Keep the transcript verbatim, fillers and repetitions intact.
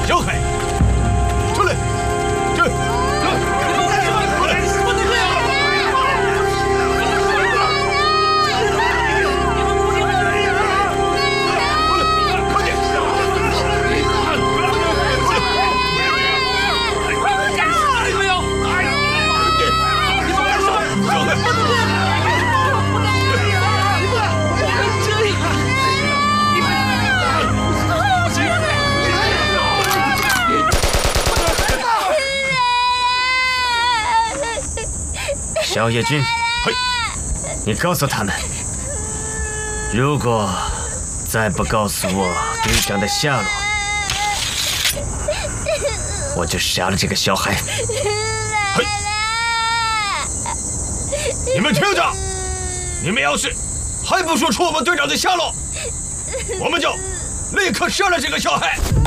小海，出来！这，这，过来！ 小野君， 嘿， 你告诉他们，如果再不告诉我队长的下落，我就杀了这个小孩。 嘿，你们听着，你们要是还不说出我们队长的下落，我们就立刻杀了这个小孩。